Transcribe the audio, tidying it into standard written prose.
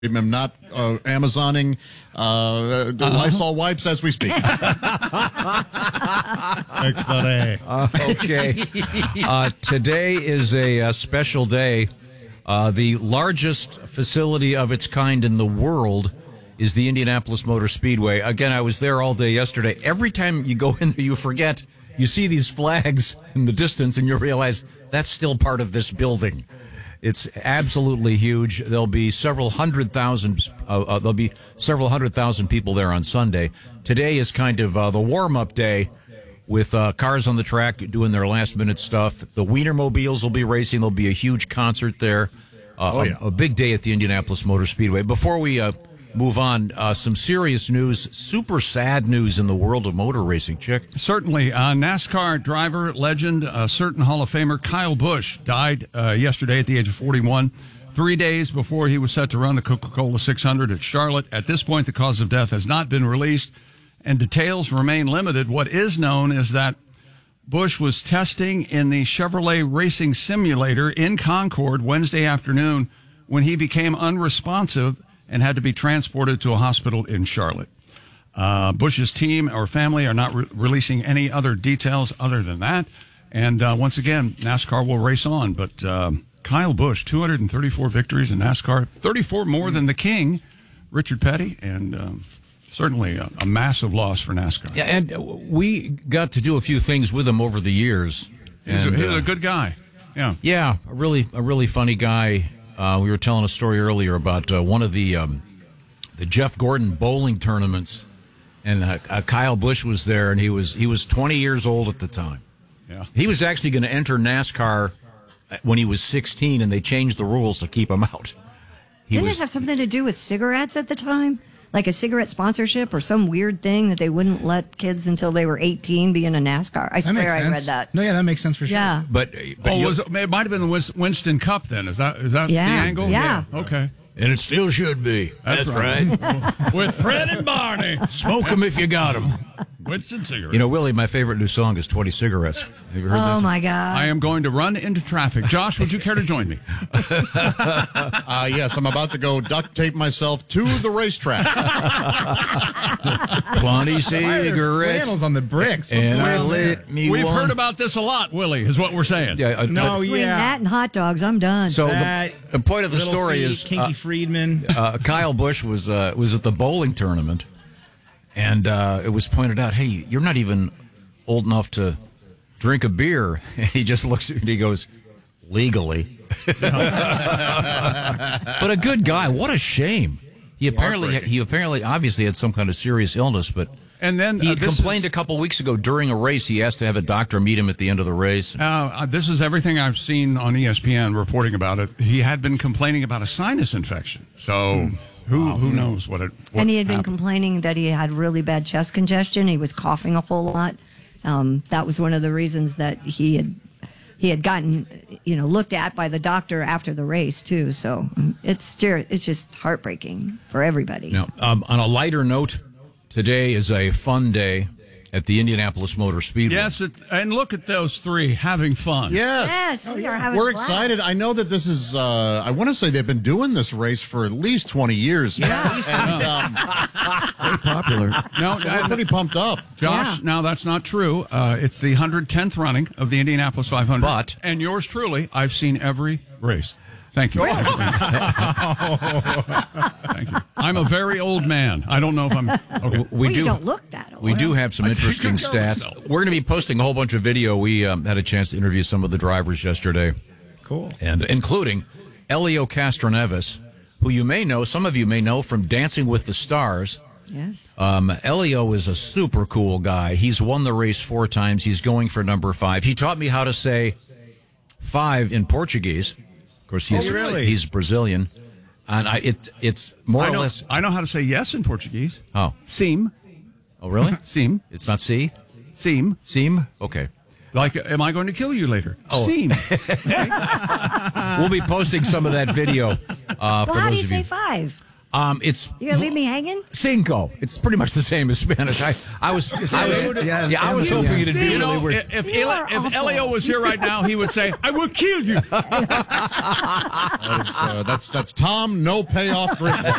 I'm not Amazoning Lysol wipes as we speak. Thanks, buddy. Okay. Today is a special day. The largest facility of its kind in the world is the Indianapolis Motor Speedway. Again, I was there all day yesterday. Every time you go in there, you forget. You see these flags in the distance, and you realize that's still part of this building. It's absolutely huge. There'll be several hundred thousand people there on Sunday. Today is kind of the warm-up day with cars on the track doing their last-minute stuff. The Wienermobiles will be racing. There'll be a huge concert there. A big day at the Indianapolis Motor Speedway. Before we move on, some serious news, super sad news in the world of motor racing, Chick. Certainly. NASCAR driver, legend, certain Hall of Famer Kyle Busch died yesterday at the age of 41, 3 days before he was set to run the Coca-Cola 600 at Charlotte. At this point, the cause of death has not been released, and details remain limited. What is known is that Busch was testing in the Chevrolet Racing Simulator in Concord Wednesday afternoon when he became unresponsive and had to be transported to a hospital in Charlotte. Busch's team or family are not releasing any other details other than that. And once again, NASCAR will race on. But Kyle Busch, 234 victories in NASCAR, 34 more than the king, Richard Petty, and certainly a massive loss for NASCAR. Yeah, and we got to do a few things with him over the years. He's a good guy. Yeah. Yeah, a really funny guy. We were telling a story earlier about one of the Jeff Gordon bowling tournaments, and Kyle Busch was there, and he was 20 years old at the time. Yeah, he was actually going to enter NASCAR when he was 16, and they changed the rules to keep him out. Didn't it have something to do with cigarettes at the time? Like a cigarette sponsorship or some weird thing that they wouldn't let kids until they were 18 be in a NASCAR? I swear I read that. No, yeah, that makes sense for sure. Yeah. But it might have been the Winston Cup then. Is that the angle? Yeah. Okay. And it still should be. That's right. With Fred and Barney. Smoke them if you got them. Winston cigarettes. You know, Willie, my favorite new song is 20 Cigarettes. Have you heard that? Oh, my God. I am going to run into traffic. Josh, would you care to join me? Yes, I'm about to go duct tape myself to the racetrack. 20 cigarettes. Flannels on the bricks. And We've heard about this a lot, Willie, is what we're saying. Yeah, Between that and hot dogs, I'm done. So the point of the story is Kinky Friedman. Kyle Busch was at the bowling tournament, and it was pointed out, hey, you're not even old enough to drink a beer. And he just looks at me and he goes, legally. But a good guy. What a shame. He apparently obviously had some kind of serious illness, but and then he complained a couple weeks ago during a race. He asked to have a doctor meet him at the end of the race. This is everything I've seen on ESPN reporting about it. He had been complaining about a sinus infection. So who knows what and he had been happened. Complaining that he had really bad chest congestion. He was coughing a whole lot. That was one of the reasons that he had gotten, looked at by the doctor after the race too. So it's just heartbreaking for everybody. Now, on a lighter note, today is a fun day at the Indianapolis Motor Speedway. Yes, and look at those three having fun. Yes, we are having We're fun. excited. I know that this is, I want to say they've been doing this race for at least 20 years. Yeah. And, very popular. No, So we're pretty pumped up. Josh, now that's not true. It's the 110th running of the Indianapolis 500. And yours truly, I've seen every race. Thank you. Thank you. I'm a very old man. I don't know if I'm... Okay. You don't look that old. We do have some interesting stats. We're going to be posting a whole bunch of video. We had a chance to interview some of the drivers yesterday. Cool. And including Elio Castroneves, who some of you may know from Dancing with the Stars. Yes. Elio is a super cool guy. He's won the race 4 times. He's going for number 5. He taught me how to say 5 in Portuguese. Of course, he's Brazilian. And it's more or less... I know how to say yes in Portuguese. Oh. Sim. Oh, really? Sim. It's not C? Sim. Sim? Okay. Like, am I going to kill you later? Oh. Sim. We'll be posting some of that video. Well, how do you say 5? It's You gonna leave me hanging? cinco. It's pretty much the same as Spanish. I was hoping it'd be You know, really weird. if You are if awful. Elio was here right now, he would say, "I will kill you." That's Tom, no payoff Griswold.